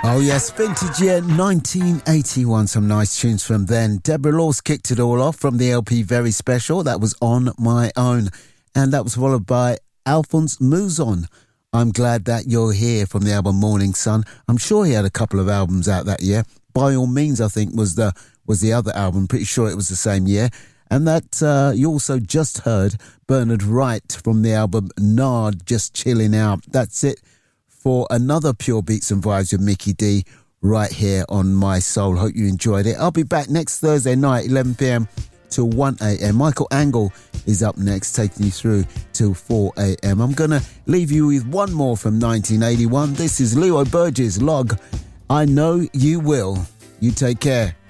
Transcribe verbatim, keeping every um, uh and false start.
Oh yes, vintage year nineteen eighty-one. Some nice tunes from then. Deborah Laws kicked it all off from the L P Very Special. That was On My Own. And that was followed by Alphonse Mouzon. I'm Glad That You're Here from the album Morning Sun. I'm sure he had a couple of albums out that year. By All Means, I think, was the was the other album. Pretty sure it was the same year. And that uh, you also just heard Bernard Wright from the album Nard, Just Chilling Out. That's it for another Pure Beats and Vibes with Mickey D right here on My Soul. Hope you enjoyed it. I'll be back next Thursday night, eleven p.m. till one a.m. Michael Angle is up next, taking you through till four a.m. I'm going to leave you with one more from nineteen eighty-one. This is Leo Burgess, Log. I Know You Will. You take care.